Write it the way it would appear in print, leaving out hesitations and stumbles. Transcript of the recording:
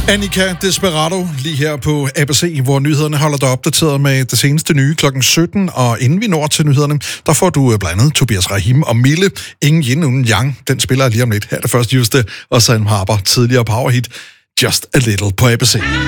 Annika Desperado lige her på ABC, hvor nyhederne holder dig opdateret med det seneste nye klokken 17. Og inden vi når til nyhederne, der får du blandt andet Tobias Rahim og Mille. Ingen yin uden yang. Den spiller lige om lidt. Her er det første juste, og Sam Harper, tidligere powerhit Just a Little på ABC.